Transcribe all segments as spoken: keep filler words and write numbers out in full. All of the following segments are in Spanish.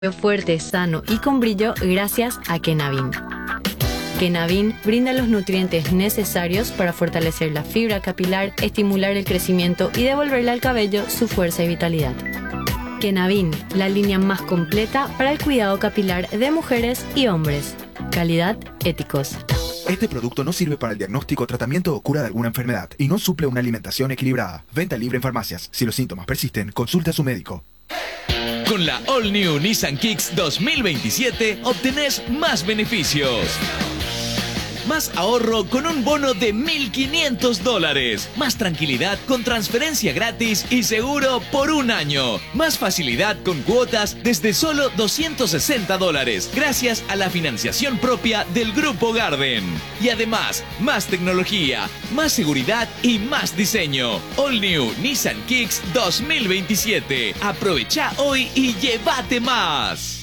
fuerte, sano y con brillo gracias a Kenavin. Kenavin brinda los nutrientes necesarios para fortalecer la fibra capilar, estimular el crecimiento y devolverle al cabello su fuerza y vitalidad. Kenavin, la línea más completa para el cuidado capilar de mujeres y hombres. Calidad, éticos. Este producto no sirve para el diagnóstico, tratamiento o cura de alguna enfermedad y no suple una alimentación equilibrada. Venta libre en farmacias. Si los síntomas persisten, consulte a su médico. Con la All New Nissan Kicks dos mil veintisiete obtenés más beneficios. Más ahorro con un bono de mil quinientos dólares. Más tranquilidad con transferencia gratis y seguro por un año. Más facilidad con cuotas desde solo doscientos sesenta dólares. Gracias a la financiación propia del Grupo Garden. Y además, más tecnología, más seguridad y más diseño. All New Nissan Kicks dos mil veintisiete. Aprovecha hoy y llévate más.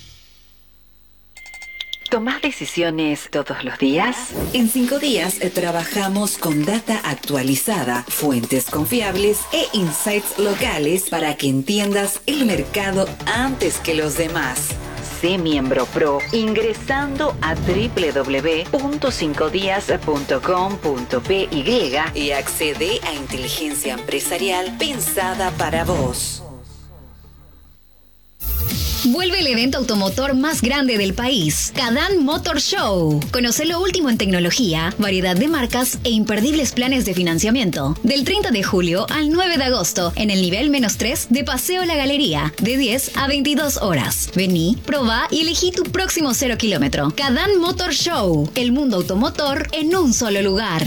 ¿Tomás decisiones todos los días? En cinco días trabajamos con data actualizada, fuentes confiables e insights locales para que entiendas el mercado antes que los demás. Sé miembro pro ingresando a doble u doble u doble u punto cinco días punto com punto p y y accede a inteligencia empresarial pensada para vos. Vuelve el evento automotor más grande del país, Kadam Motor Show. Conoce lo último en tecnología, variedad de marcas e imperdibles planes de financiamiento. Del treinta de julio al nueve de agosto, en el nivel menos tres de Paseo La Galería, de diez a veintidós horas. Vení, probá y elegí tu próximo cero kilómetro. Kadam Motor Show, el mundo automotor en un solo lugar.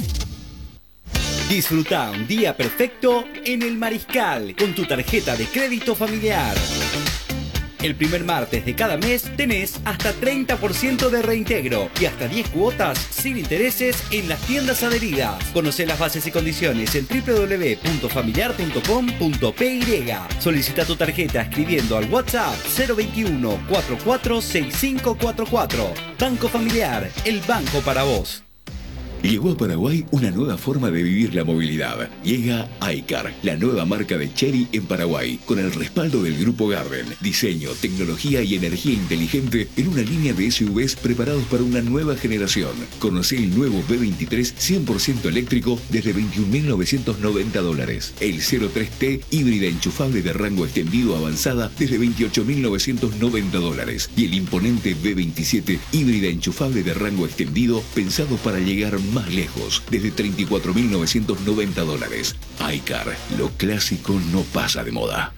Disfruta un día perfecto en El Mariscal con tu tarjeta de crédito familiar. El primer martes de cada mes tenés hasta treinta por ciento de reintegro y hasta diez cuotas sin intereses en las tiendas adheridas. Conocé las bases y condiciones en doble u doble u doble u punto familiar punto com punto p y. Solicita tu tarjeta escribiendo al WhatsApp cero veintiuno cuarenta y cuatro sesenta y cinco cuarenta y cuatro. Banco Familiar, el banco para vos. Llegó a Paraguay una nueva forma de vivir la movilidad. Llega iCar, la nueva marca de Chery en Paraguay, con el respaldo del Grupo Garden. Diseño, tecnología y energía inteligente en una línea de S U Vs preparados para una nueva generación. Conocé el nuevo B veintitrés cien por ciento eléctrico desde veintiún mil novecientos noventa dólares. El cero tres T híbrida enchufable de rango extendido avanzada desde veintiocho mil novecientos noventa dólares. Y el imponente B veintisiete híbrida enchufable de rango extendido pensado para llegar más lejos, desde treinta y cuatro mil novecientos noventa dólares. iCar, lo clásico no pasa de moda.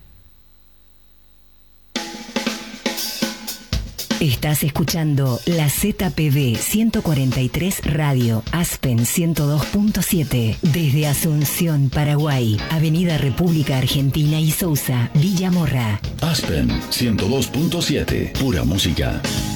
Estás escuchando la Z P B ciento cuarenta y tres Radio, Aspen ciento dos punto siete, desde Asunción, Paraguay, Avenida República Argentina y Sousa, Villa Morra. Aspen ciento dos punto siete, pura música.